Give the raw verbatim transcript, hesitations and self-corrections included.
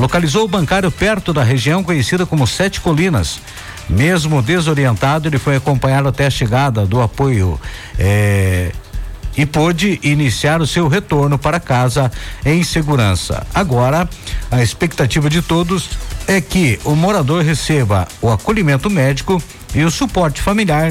localizou o bancário perto da região conhecida como Sete Colinas. Mesmo desorientado, ele foi acompanhado até a chegada do apoio eh, e pôde iniciar o seu retorno para casa em segurança. Agora, a expectativa de todos é que o morador receba o acolhimento médico e o suporte familiar